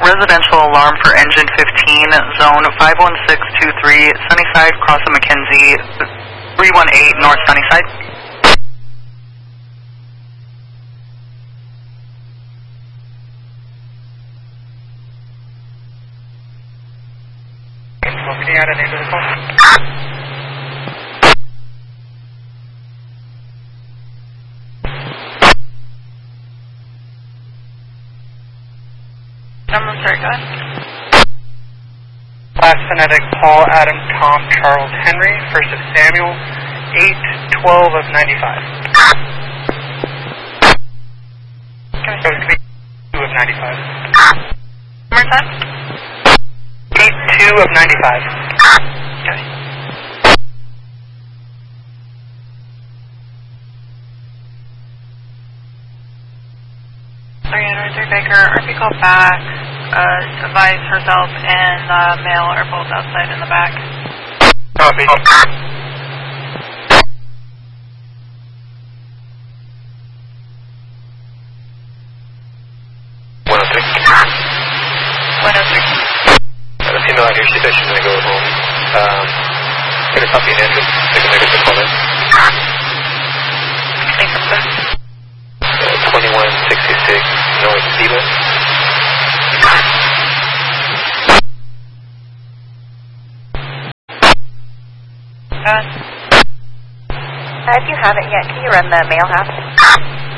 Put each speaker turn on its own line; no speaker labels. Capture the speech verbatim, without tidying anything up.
residential alarm for engine fifteen, zone five one six two three, Sunnyside, cross of McKenzie, three one eight North Sunnyside. Looking at a neighborhood call.
Number, sorry, go ahead.
Last phonetic, Paul, Adam, Tom, Charles, Henry. First of Samuel, eight twelve of ninety-five.
Okay.
So it's two of ninety-five.
One more time.
eight two of ninety-five.
Okay. three hundred three Baker, R P call back, uh, advise herself and uh, male are both outside in the back.
Copy.
one oh three.
one oh three.
Uh, the female out here, she said she's going to go home. Um, going to copy an engine. They can make us a call in.
Thanks, sir.
Uh, twenty-one sixty-six North Diva.
Uh,
if you haven't yet, can you run the mail house?